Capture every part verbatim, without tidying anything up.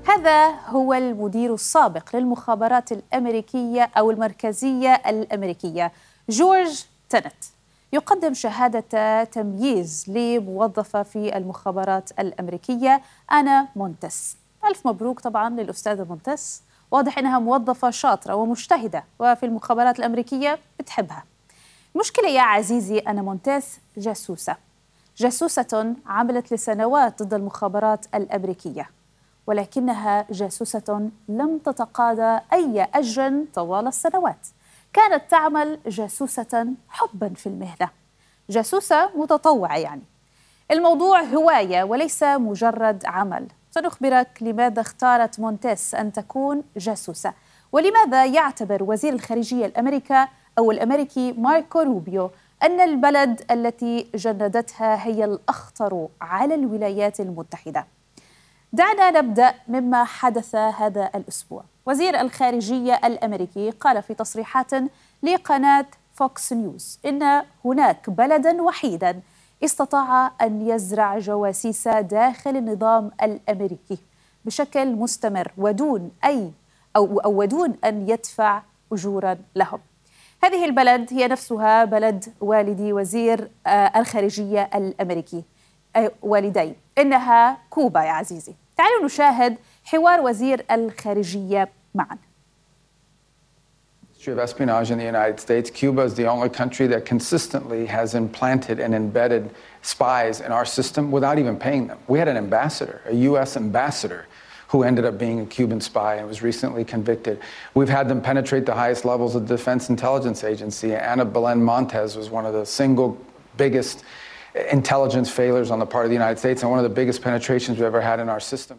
هذا هو المدير السابق للمخابرات الأمريكية أو المركزية الأمريكية جورج تينت، يقدم شهادة تمييز لموظفة في المخابرات الأمريكية أنا مونتس. ألف مبروك طبعا للأستاذة مونتس، واضح أنها موظفة شاطرة ومجتهدة وفي المخابرات الأمريكية بتحبها. المشكلة يا عزيزي أنا مونتس جاسوسة جاسوسة عملت لسنوات ضد المخابرات الأمريكية، ولكنها جاسوسة لم تتقاضى أي أجر طوال السنوات. كانت تعمل جاسوسة حبا في المهنة، جاسوسة متطوعة يعني. الموضوع هواية وليس مجرد عمل. سنخبرك لماذا اختارت مونتس أن تكون جاسوسة، ولماذا يعتبر وزير الخارجية الأمريكا أو الأمريكي ماركو روبيو أن البلد التي جندتها هي الأخطر على الولايات المتحدة. دعنا نبدأ مما حدث هذا الأسبوع. وزير الخارجية الأمريكي قال في تصريحات لقناة فوكس نيوز إن هناك بلداً وحيداً استطاع أن يزرع جواسيس داخل النظام الأمريكي بشكل مستمر ودون أي أو, أو ودون أن يدفع أجوراً لهم. هذه البلد هي نفسها بلد والدي وزير الخارجية الأمريكي، والدي، إنها كوبا يا عزيزي. تعالوا نشاهد حوار وزير الخارجية معا. History of espionage in the United States, Cuba is the only country that consistently has implanted and embedded spies in our system without even paying them. We had an ambassador, a U S ambassador, who ended up being a Cuban spy and was recently convicted. We've had them penetrate the highest levels of the Defense Intelligence Agency. Ana Belén Montes was one of the single biggest intelligence failures on the part of the United States and one of the biggest penetrations we've ever had in our system.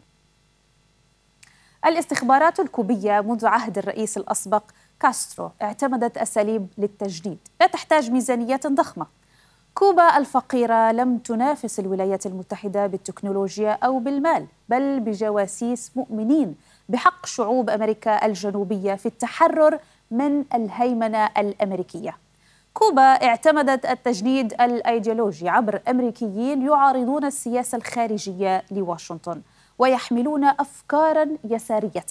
الاستخبارات الكوبية منذ عهد الرئيس الأسبق كاسترو اعتمدت أساليب للتجنيد لا تحتاج ميزانيات ضخمة. كوبا الفقيرة لم تنافس الولايات المتحدة بالتكنولوجيا أو بالمال، بل بجواسيس مؤمنين بحق شعوب أمريكا الجنوبية في التحرر من الهيمنة الأمريكية. كوبا اعتمدت التجنيد الأيديولوجي عبر أمريكيين يعارضون السياسة الخارجية لواشنطن ويحملون أفكاراً يسارية.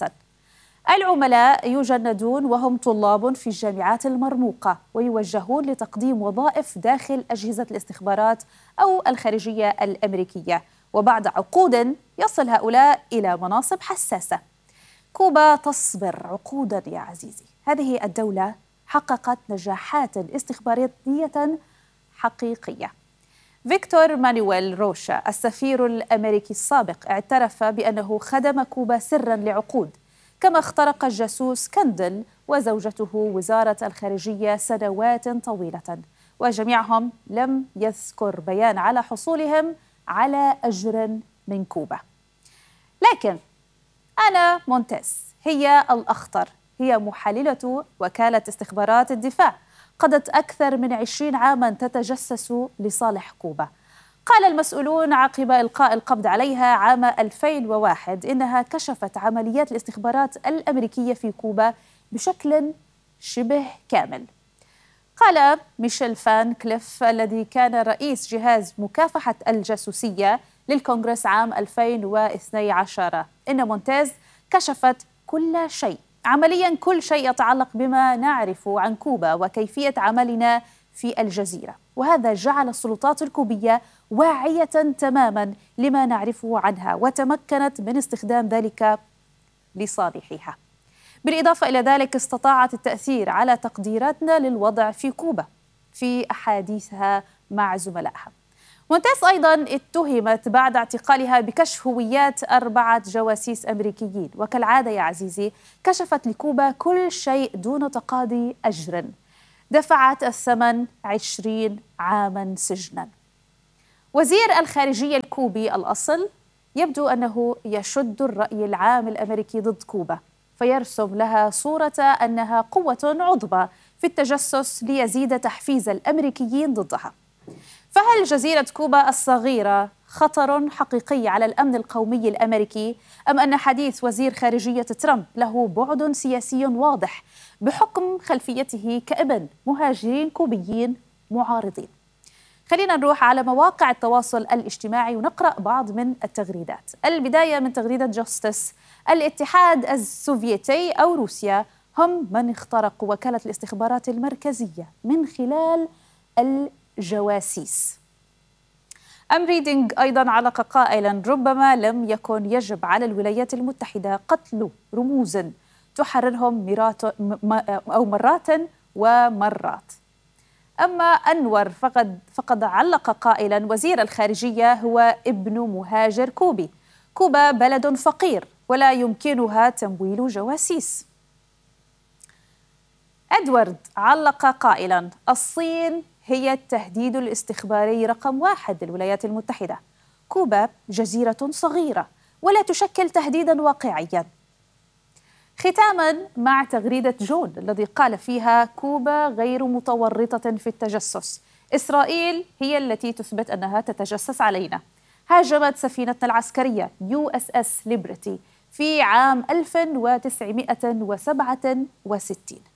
العملاء يجندون وهم طلاب في الجامعات المرموقة ويوجهون لتقديم وظائف داخل أجهزة الاستخبارات أو الخارجية الأمريكية، وبعد عقود يصل هؤلاء إلى مناصب حساسة. كوبا تصبر عقوداً يا عزيزي. هذه الدولة حققت نجاحات استخباراتية حقيقية. فيكتور مانويل روشا السفير الأمريكي السابق اعترف بأنه خدم كوبا سراً لعقود، كما اخترق الجاسوس كندل وزوجته وزارة الخارجية سنوات طويلة، وجميعهم لم يذكر بيان على حصولهم على أجر من كوبا. لكن أنا مونتس هي الأخطر. هي محللة وكالة استخبارات الدفاع، قضت أكثر من عشرين عاماً تتجسس لصالح كوبا. قال المسؤولون عقب إلقاء القبض عليها عام ألفين وواحد إنها كشفت عمليات الاستخبارات الأمريكية في كوبا بشكل شبه كامل. قال ميشيل فان كليف الذي كان رئيس جهاز مكافحة الجاسوسية للكونغرس عام ألفين واثني عشر إن مونتز كشفت كل شيء، عملياً كل شيء يتعلق بما نعرف عن كوبا وكيفية عملنا في الجزيرة، وهذا جعل السلطات الكوبية واعية تماماً لما نعرفه عنها وتمكنت من استخدام ذلك لصالحها. بالإضافة إلى ذلك استطاعت التأثير على تقديراتنا للوضع في كوبا في أحاديثها مع زملائها. مونتس أيضاً اتهمت بعد اعتقالها بكشف هويات أربعة جواسيس أمريكيين، وكالعادة يا عزيزي كشفت لكوبا كل شيء دون تقاضي أجر. دفعت الثمن عشرين عاماً سجناً. وزير الخارجية الكوبي الأصل يبدو أنه يشد الرأي العام الأمريكي ضد كوبا، فيرسم لها صورة أنها قوة عظمى في التجسس ليزيد تحفيز الأمريكيين ضدها. فهل جزيرة كوبا الصغيرة خطر حقيقي على الأمن القومي الأمريكي، أم أن حديث وزير خارجية ترامب له بعد سياسي واضح بحكم خلفيته كابن مهاجرين كوبيين معارضين؟ خلينا نروح على مواقع التواصل الاجتماعي ونقرأ بعض من التغريدات. البداية من تغريدة جاستس: الاتحاد السوفيتي أو روسيا هم من اخترقوا وكالة الاستخبارات المركزية من خلال الجواسيس. أم ريدينج أيضا علق قائلا: ربما لم يكن يجب على الولايات المتحدة قتل رموز تحررهم مرات أو مرات ومرات. أما أنور فقد, فقد علق قائلا: وزير الخارجية هو ابن مهاجر كوبي، كوبا بلد فقير ولا يمكنها تمويل جواسيس. إدوارد علق قائلا: الصين هي التهديد الاستخباري رقم واحد للولايات المتحدة، كوبا جزيرة صغيرة ولا تشكل تهديدا واقعيا. ختاما مع تغريدة جون الذي قال فيها: كوبا غير متورطة في التجسس، إسرائيل هي التي تثبت أنها تتجسس علينا. هاجمت سفينتنا العسكرية يو إس إس ليبرتي في عام ألف وتسعمائة وسبعة وستين.